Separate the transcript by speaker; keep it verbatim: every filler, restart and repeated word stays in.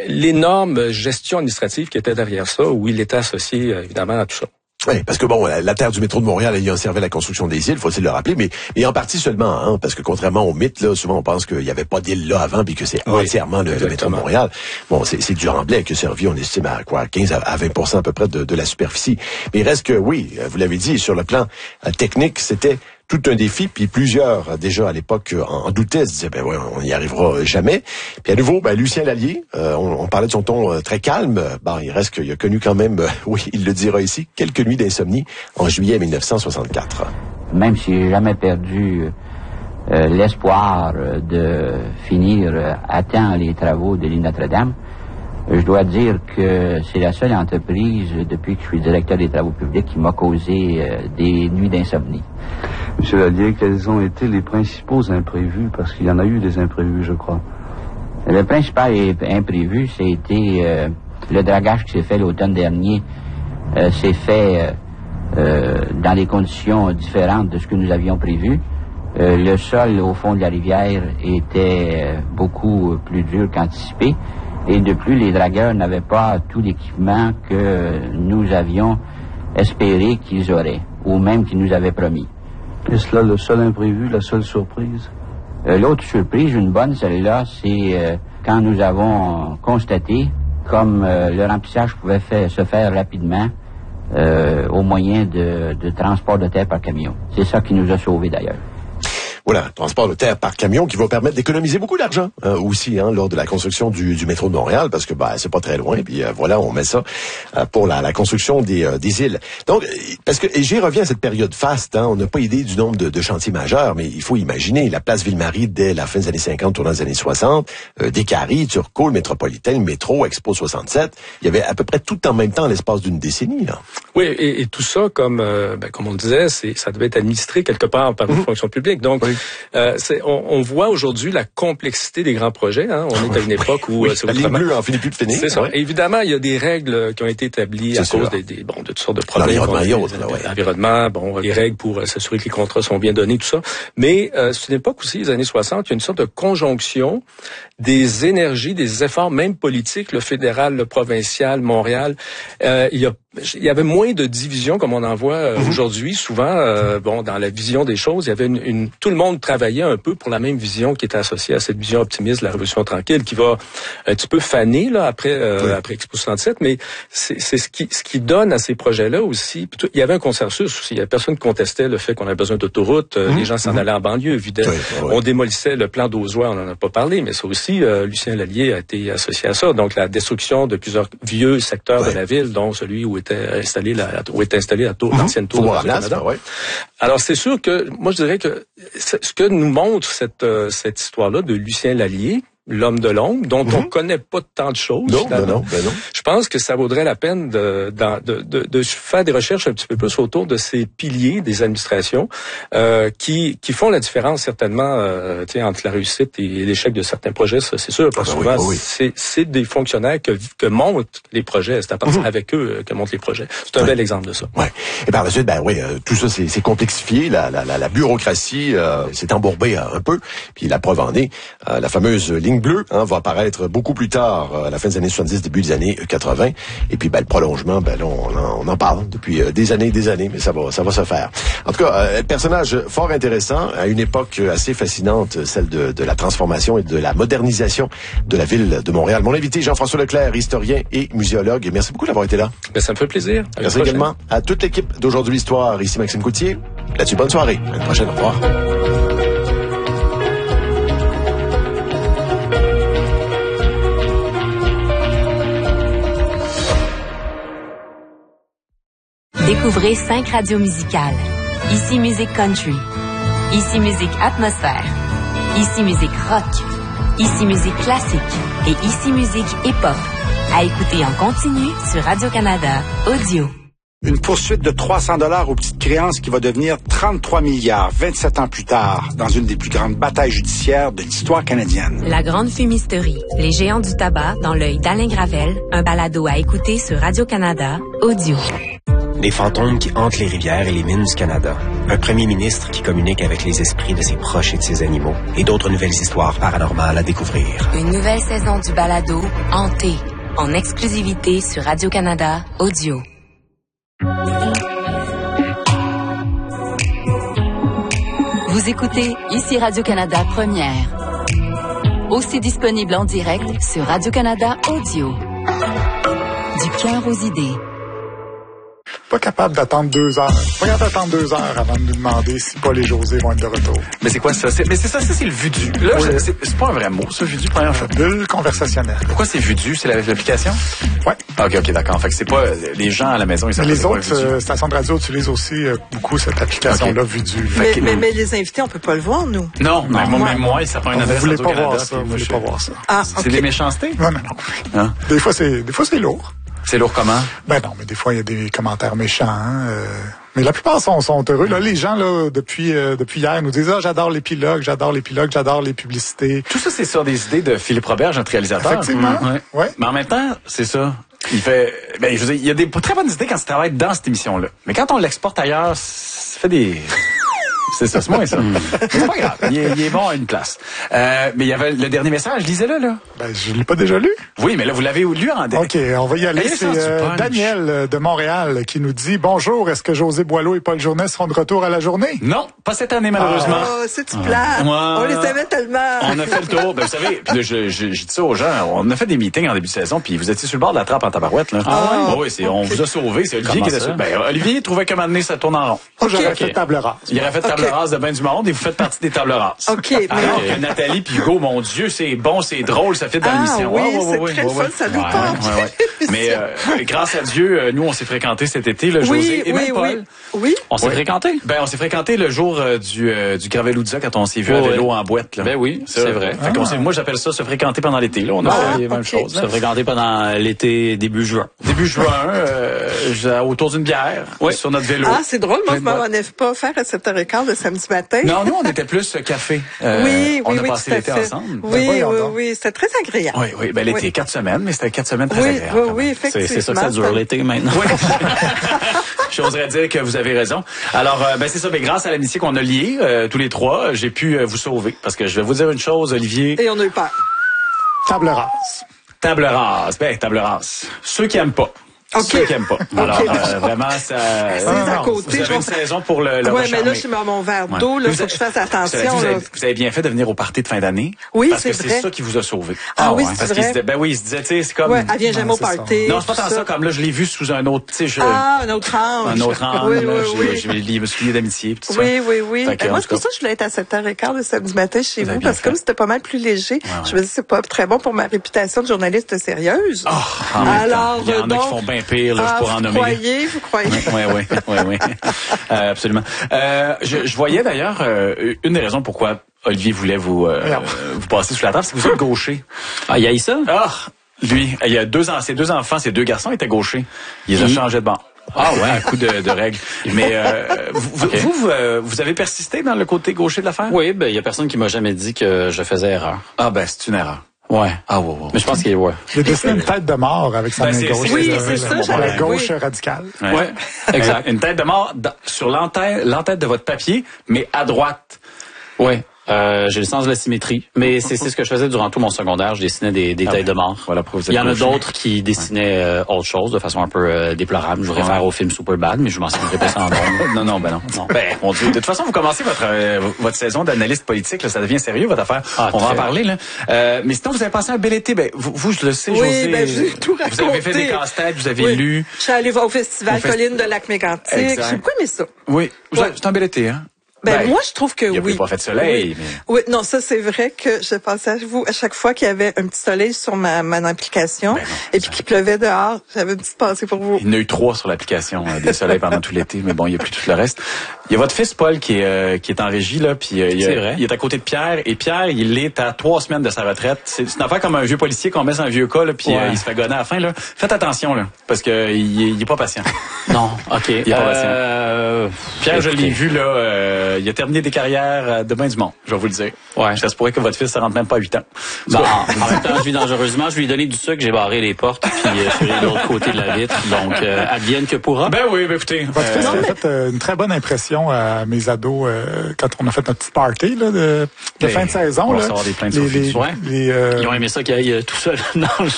Speaker 1: l'énorme gestion administrative qui était derrière ça, où il était associé, évidemment, à tout ça.
Speaker 2: Oui, parce que bon, la terre du métro de Montréal ayant servi à la construction des îles, faut-il le rappeler, mais, mais en partie seulement, hein, parce que contrairement au mythe, là, souvent on pense qu'il n'y avait pas d'île là avant, puis que c'est oui, entièrement le, le métro de Montréal. Bon, c'est, c'est du remblai qui a servi, on estime à quoi, quinze à vingt pour cent à peu près de, de la superficie. Mais il reste que, oui, vous l'avez dit, sur le plan euh, technique, c'était tout un défi, puis plusieurs, déjà à l'époque, en, en doutaient, se disaient, ben ouais, on n'y arrivera jamais. Puis à nouveau, ben, Lucien Lallier, euh, on, on parlait de son ton euh, très calme, ben, il reste qu'il a connu quand même, euh, oui, il le dira ici, quelques nuits d'insomnie en juillet mille neuf cent soixante-quatre.
Speaker 3: Même si j'ai jamais perdu euh, l'espoir de finir à temps les travaux de l'île Notre-Dame, je dois dire que c'est la seule entreprise, depuis que je suis directeur des travaux publics, qui m'a causé euh, des nuits d'insomnie.
Speaker 4: Monsieur Lallier, quels ont été les principaux imprévus? Parce qu'il y en a eu des imprévus, je crois.
Speaker 3: Le principal imprévu, c'était euh, le dragage qui s'est fait l'automne dernier. Euh, s'est fait euh, euh, dans des conditions différentes de ce que nous avions prévu. Euh, le sol au fond de la rivière était euh, beaucoup plus dur qu'anticipé. Et de plus, les dragueurs n'avaient pas tout l'équipement que nous avions espéré qu'ils auraient, ou même qu'ils nous avaient promis.
Speaker 4: Est-ce là le seul imprévu, la seule surprise?
Speaker 3: Euh, l'autre surprise, une bonne, celle-là, c'est euh, quand nous avons constaté comme euh, le remplissage pouvait faire, se faire rapidement euh, au moyen de, de transport de terre par camion. C'est ça qui nous a sauvés d'ailleurs.
Speaker 2: Voilà, transport de terre par camion qui va permettre d'économiser beaucoup d'argent euh, aussi hein, lors de la construction du, du métro de Montréal, parce que bah c'est pas très loin. Puis euh, voilà, on met ça euh, pour la, la construction des, euh, des îles. Donc, parce que et j'y reviens à cette période faste. Hein, on n'a pas idée du nombre de, de chantiers majeurs, mais il faut imaginer la place Ville-Marie dès la fin des années cinquante, tournant des années soixante, euh, Descaries, Turcot, le métropolitain, le métro, Expo soixante-sept. Il y avait à peu près tout en même temps, en l'espace d'une décennie. Là.
Speaker 1: Oui, et, et tout ça, comme euh, ben, comme on le disait, c'est ça devait être administré quelque part par une mmh. fonction publique. Donc, oui. Euh, c'est, on, on voit aujourd'hui la complexité des grands projets. Hein. On est à une époque où...
Speaker 2: Oui,
Speaker 1: c'est
Speaker 2: la ligne bleue en finit plus de finir.
Speaker 1: C'est ça. Ouais. Évidemment, il y a des règles qui ont été établies c'est à sûr. cause des, des, bon, de toutes sortes de problèmes.
Speaker 2: L'environnement, bon, autres, ouais.
Speaker 1: L'environnement, bon, les règles pour euh, s'assurer que les contrats sont bien donnés, tout ça. Mais euh, c'est une époque aussi, les années soixante, il y a une sorte de conjonction des énergies, des efforts, même politiques, le fédéral, le provincial, Montréal. Euh, il y a Il y avait moins de divisions comme on en voit euh, mmh. aujourd'hui. Souvent, euh, bon, dans la vision des choses, il y avait une, une, tout le monde travaillait un peu pour la même vision qui était associée à cette vision optimiste de la Révolution tranquille, qui va un petit peu faner là après euh, oui. après Expo soixante-sept. Mais c'est, c'est ce qui ce qui donne à ces projets-là aussi. Tout, il y avait un consensus aussi. Il y a personne qui contestait le fait qu'on avait besoin d'autoroutes. Euh, mmh. Les gens s'en mmh. allaient en banlieue, évidemment. Oui, oui. On démolissait le plan d'Auzois, on n'en a pas parlé, mais ça aussi, euh, Lucien Lallier a été associé à ça. Donc la destruction de plusieurs vieux secteurs oui. de la ville, dont celui où était installée la, où était installée la tour, mmh. l'ancienne tour de Radio-Canada. Ouais. Alors c'est sûr que moi je dirais que ce que nous montre cette euh, cette histoire-là de Lucien Lallier, l'homme de l'ombre, dont mmh. on connaît pas tant de choses.
Speaker 2: Non, ben non, ben non.
Speaker 1: Je pense que ça vaudrait la peine de, de, de, de faire des recherches un petit peu plus autour de ces piliers des administrations euh, qui, qui font la différence certainement euh, entre la réussite et l'échec de certains projets. Ça, c'est sûr, parce que souvent, oui, oui. c'est, c'est des fonctionnaires que, que montent les projets. C'est à partir mmh. avec eux que montent les projets. C'est un ouais. bel exemple de ça.
Speaker 2: Ouais. Et par la suite, ben oui, euh, tout ça, c'est, c'est complexifié. La, la, la, la bureaucratie euh, s'est embourbée un peu. Puis la preuve en est, euh, la fameuse ligne bleue hein, va apparaître beaucoup plus tard, à la fin des années soixante-dix, début des années quatre-vingts. Et puis ben, le prolongement, ben là, on en, on en parle depuis euh, des années et des années, mais ça va, ça va se faire. En tout cas, euh, personnage fort intéressant, à une époque assez fascinante, celle de, de la transformation et de la modernisation de la ville de Montréal. Mon invité, Jean-François Leclerc, historien et muséologue. Merci beaucoup d'avoir été là.
Speaker 1: Ben, ça me fait plaisir. À
Speaker 2: Merci également à toute l'équipe d'Aujourd'hui Histoire. Ici Maxime Coutier. Là-dessus, bonne soirée. À une prochaine. Au revoir.
Speaker 5: Découvrez cinq radios musicales. Ici Musique Country. Ici Musique Atmosphère. Ici Musique Rock. Ici Musique Classique. Et Ici Musique Hip-Hop. À écouter en continu sur Radio-Canada Audio.
Speaker 6: Une poursuite de trois cents dollars aux petites créances qui va devenir trente-trois milliards vingt-sept ans plus tard dans une des plus grandes batailles judiciaires de l'histoire canadienne.
Speaker 5: La Grande Fumisterie. Les géants du tabac dans l'œil d'Alain Gravel. Un balado à écouter sur Radio-Canada Audio.
Speaker 7: Des fantômes qui hantent les rivières et les mines du Canada. Un premier ministre qui communique avec les esprits de ses proches et de ses animaux. Et d'autres nouvelles histoires paranormales à découvrir.
Speaker 5: Une nouvelle saison du balado Hanté, en exclusivité sur Radio-Canada Audio. Vous écoutez Ici Radio-Canada Première. Aussi disponible en direct sur Radio-Canada Audio. Du cœur aux idées.
Speaker 8: Pas capable d'attendre deux heures. Pas capable d'attendre deux heures avant de nous demander si Paul et José vont être de retour.
Speaker 9: Mais c'est quoi ça? C'est, mais c'est ça, ça c'est le vudu. Là, oui. je, c'est, c'est pas un vrai mot, ça, vudu, première fois.
Speaker 8: Bulle conversationnelle.
Speaker 9: Pourquoi c'est vudu? C'est l'application?
Speaker 8: Ouais.
Speaker 9: OK, OK, d'accord. Fait que c'est pas, les gens à la maison, ils savent
Speaker 8: mais
Speaker 9: pas.
Speaker 8: Les autres euh, stations de radio utilisent aussi euh, beaucoup cette application-là, okay. Vudu.
Speaker 10: Mais, que, mais, mais les invités, on peut pas le voir, nous.
Speaker 9: Non, non, moi, même moi, ça prend une adresse
Speaker 8: Vous voulez pas
Speaker 9: Radio-Canada,
Speaker 8: voir ça, vous voulez pas voir ça.
Speaker 10: Ah,
Speaker 9: c'est
Speaker 10: okay.
Speaker 9: des méchancetés?
Speaker 8: Non, non, non. Hein? Des fois, c'est, des fois, c'est lourd.
Speaker 9: C'est lourd comment?
Speaker 8: Ben non, mais des fois, il y a des commentaires méchants. Hein, euh, mais la plupart sont, sont heureux. Là, les gens, là, depuis euh, depuis hier, nous disent « Ah, j'adore l'épilogue, j'adore l'épilogue, j'adore les publicités. »
Speaker 9: Tout ça, c'est sur des idées de Philippe Roberge, notre réalisateur.
Speaker 8: Effectivement.
Speaker 9: Mmh, ouais.
Speaker 8: Ouais.
Speaker 9: Mais en même temps, c'est ça. Il fait... Ben, je veux dire, il y a des très bonnes idées quand tu travailles dans cette émission-là. Mais quand on l'exporte ailleurs, ça fait des... C'est ça, c'est moins ça. C'est pas grave. Il est, il est bon à une place. Euh, mais il y avait le dernier message, lisez-le, là.
Speaker 8: Ben, je l'ai pas déjà lu.
Speaker 9: Oui, mais là, vous l'avez lu en direct.
Speaker 8: OK, on va y aller. C'est euh, Daniel de Montréal qui nous dit « Bonjour, est-ce que José Boileau et Paul Journet seront de retour à la journée? »
Speaker 9: Non, pas cette année, malheureusement.
Speaker 10: Oh, c'est-tu plate? Ouais. On les aimait tellement.
Speaker 9: On a fait le tour. Ben, vous savez, puis là, je, je, je dis ça aux gens, on a fait des meetings en début de saison, puis vous étiez sur le bord de la trappe en tabarouette, là.
Speaker 10: Ah,
Speaker 9: ah ouais? Oh, oui, c'est, okay. On vous a sauvé. C'est Olivier qui était sur. Ben, Olivier trouvait qu'à un moment donné, ça tourne en rond.
Speaker 8: Oh, j'aurais okay. fait table rase.
Speaker 9: Il aurait fait table
Speaker 10: okay.
Speaker 9: rase de ben du monde et vous faites partie des tables rases.
Speaker 10: OK.
Speaker 9: Alors que Nathalie puis Hugo, mon Dieu, c'est bon, c'est drôle, ça fait dans
Speaker 10: ah,
Speaker 9: l'émission.
Speaker 10: Oui,
Speaker 9: ouais,
Speaker 10: c'est
Speaker 9: ouais,
Speaker 10: très
Speaker 9: ouais,
Speaker 10: fun,
Speaker 9: ouais.
Speaker 10: ça nous
Speaker 9: ouais,
Speaker 10: parle.
Speaker 9: Ouais, ouais. Mais euh, grâce à Dieu, euh, nous, on s'est fréquentés cet été, le
Speaker 10: oui,
Speaker 9: José et
Speaker 10: oui,
Speaker 9: même Paul.
Speaker 10: Oui, oui.
Speaker 1: On s'est
Speaker 9: oui.
Speaker 1: fréquentés?
Speaker 9: Ben, on s'est fréquentés le jour euh, du, euh, du Graveluzza quand on s'est vu oh, à vélo ouais. en boîte. Là.
Speaker 1: Ben oui, c'est, c'est vrai.
Speaker 9: Fait qu'on s'est, moi, j'appelle ça se fréquenter pendant l'été. Là. On a
Speaker 10: ah,
Speaker 9: fait les mêmes
Speaker 10: okay.
Speaker 9: choses.
Speaker 1: Se fréquenter pendant l'été, début juin.
Speaker 9: Début juin, euh, autour d'une bière, oui. sur notre vélo.
Speaker 10: Ah, c'est drôle. Moi, je m'en ai pas faire à sept heures quinze le samedi matin.
Speaker 9: Non, nous, on était plus café. Euh,
Speaker 10: oui,
Speaker 9: on
Speaker 10: oui,
Speaker 9: a
Speaker 10: oui,
Speaker 9: passé
Speaker 10: tout à
Speaker 9: l'été
Speaker 10: fait.
Speaker 9: ensemble.
Speaker 10: Oui, ben, oui, oui, c'était très agréable.
Speaker 9: Oui, oui, ben l'été, oui. quatre semaines, mais c'était quatre semaines très
Speaker 10: oui,
Speaker 9: agréables.
Speaker 10: Oui, oui, effectivement.
Speaker 1: C'est, c'est ça que ça dure l'été maintenant.
Speaker 9: Oui. J'oserais dire que vous avez raison. Alors, euh, ben c'est ça, mais grâce à l'amitié qu'on a liée, euh, tous les trois, j'ai pu euh, vous sauver. Parce que je vais vous dire une chose, Olivier.
Speaker 10: Et on a eu peur.
Speaker 8: Table rase.
Speaker 9: Table rase, ben table rase. Ceux qui aiment pas.
Speaker 10: Okay.
Speaker 9: Ceux qui aiment pas. Alors,
Speaker 10: okay.
Speaker 9: euh, vraiment, ça...
Speaker 10: C'est à côté.
Speaker 9: Vous avez une saison pour le, le
Speaker 10: ouais, mais là, je suis dans mon verre d'eau, là, il faut que je fasse attention.
Speaker 9: Vous avez,
Speaker 10: là.
Speaker 9: vous avez bien fait de venir au party de fin d'année.
Speaker 10: Oui,
Speaker 9: parce
Speaker 10: c'est
Speaker 9: que
Speaker 10: vrai.
Speaker 9: c'est ça qui vous a sauvé.
Speaker 10: Ah, ah oui,
Speaker 9: ouais,
Speaker 10: c'est
Speaker 9: parce
Speaker 10: vrai.
Speaker 9: qu'il se disait, ben oui, il se disait, tu sais, c'est comme...
Speaker 10: Ouais, elle vient jamais
Speaker 9: non,
Speaker 10: au party.
Speaker 9: Non, c'est pas tant ça. ça, comme là, je l'ai vu sous un autre, tu sais, je...
Speaker 10: Ah, un autre angle.
Speaker 9: Un autre angle,
Speaker 10: oui,
Speaker 9: là,
Speaker 10: oui, oui.
Speaker 9: je me suis lié d'amitié, tout ça.
Speaker 10: Oui, oui, oui.
Speaker 9: Que,
Speaker 10: moi, c'est pour ça que je voulais être à sept heures quinze le samedi matin chez vous, parce que comme c'était pas mal plus léger,
Speaker 9: ouais, ouais.
Speaker 10: je me dis c'est pas très bon pour ma réputation de journaliste sérieuse.
Speaker 9: Oh,
Speaker 10: alors,
Speaker 9: il y en a qui font bien pire, là, je pourrais en nommer.
Speaker 10: Vous croyez, vous croyez.
Speaker 9: Oui, oui, oui, oui. Euh, absolument. Euh, je, je voyais d'ailleurs euh, une des raisons pourquoi Olivier voulait vous euh, vous passer sous la table, c'est que vous êtes gaucher.
Speaker 1: Ah, il y a eu ça?
Speaker 9: Ah, lui, il y a deux ans, ses deux enfants, ses deux garçons étaient gauchers. Ils ont
Speaker 1: mmh.
Speaker 9: changé de banc. Ah ouais, un coup de, de règle. Mais euh, vous, okay. vous, vous, euh, vous avez persisté dans le côté gaucher de l'affaire?
Speaker 1: Oui, ben il y a personne qui m'a jamais dit que je faisais erreur.
Speaker 9: Ah ben c'est une erreur.
Speaker 1: Ouais.
Speaker 9: Ah ouais, ouais.
Speaker 1: Mais je pense qu'il est ouais.
Speaker 8: Il a dessiné une tête de mort avec sa
Speaker 9: ben,
Speaker 8: main
Speaker 9: c'est,
Speaker 8: gauche.
Speaker 10: Oui, c'est ça.
Speaker 8: La, la gauche
Speaker 10: oui.
Speaker 8: radicale.
Speaker 9: Ouais.
Speaker 1: ouais. Exact.
Speaker 9: Une tête de mort sur l'entête, l'entête de votre papier, mais à droite.
Speaker 1: Ouais. Euh, j'ai le sens de la symétrie, mais c'est, c'est ce que je faisais durant tout mon secondaire. Je dessinais des, des ah têtes ouais. de mort.
Speaker 9: Voilà,
Speaker 1: il y en a d'autres qui dessinaient ouais. euh, autre chose de façon un peu euh, déplorable. Je vous réfère ouais. au film Superbad, mais je m'en souviendrai pas sans nom.
Speaker 9: Non, non, ben non. non. Ben, mon Dieu. De toute façon, vous commencez votre euh, votre saison d'analyste politique. Là, ça devient sérieux, votre affaire. Ah, On va en parler. Là. Euh, mais sinon, vous avez passé un bel été. Ben, vous, vous je le sais,
Speaker 10: oui,
Speaker 9: José.
Speaker 10: Ben, j'ai tout raconté.
Speaker 9: Vous avez fait des casse-têtes, vous avez
Speaker 10: oui.
Speaker 9: lu.
Speaker 10: Je suis allée voir au festival
Speaker 9: au
Speaker 10: Colline de Lac-Mégantic.
Speaker 9: Exact.
Speaker 10: J'ai beaucoup aimé ça.
Speaker 9: Oui.
Speaker 10: Ouais.
Speaker 9: C'est un bel été, hein?
Speaker 10: Ben,
Speaker 9: ben,
Speaker 10: moi, je trouve que
Speaker 9: il y a
Speaker 10: oui.
Speaker 9: Il n'y a pas fait de soleil.
Speaker 10: Oui.
Speaker 9: Mais...
Speaker 10: oui, non, ça, c'est vrai que je pensais à vous à chaque fois qu'il y avait un petit soleil sur ma, ma application ben non, et puis qu'il pleuvait dehors. J'avais une petite pensée pour vous.
Speaker 9: Il y en a eu trois sur l'application, euh, des soleils pendant tout l'été, mais bon, il n'y a plus tout le reste. Il y a votre fils, Paul, qui est, euh, qui est en régie, là, puis euh, il, a, il est à côté de Pierre, et Pierre, il est à trois semaines de sa retraite. C'est, c'est une affaire comme un vieux policier qu'on met sur un vieux cas, là, puis ouais. euh, il se fait gonner à la fin, là. Faites attention, là, parce que il, il est pas patient.
Speaker 1: Non, OK.
Speaker 9: Il est pas
Speaker 1: euh...
Speaker 9: patient. Pierre, je l'ai vu, là, euh, euh, il a terminé des carrières de bien du monde, je vais vous le dire.
Speaker 11: Ouais.
Speaker 9: Ça se pourrait que votre fils ne rentre même pas à huit ans.
Speaker 11: Bon, en même temps, je vis dangereusement. Je lui ai donné du sucre, j'ai barré les portes, puis euh, je suis allé de l'autre côté de la vitre. Donc, euh, advienne que pourra.
Speaker 9: Ben oui, ben écoutez.
Speaker 8: Votre fils a fait euh, une très bonne impression à mes ados euh, quand on a fait notre petit party là, de, de
Speaker 9: ben,
Speaker 8: fin de saison.
Speaker 9: On va
Speaker 8: là.
Speaker 9: savoir des plaintes
Speaker 8: les,
Speaker 9: sur
Speaker 8: les,
Speaker 11: ouais.
Speaker 8: les, euh,
Speaker 11: Ils ont aimé ça qu'il aille tout seul dans le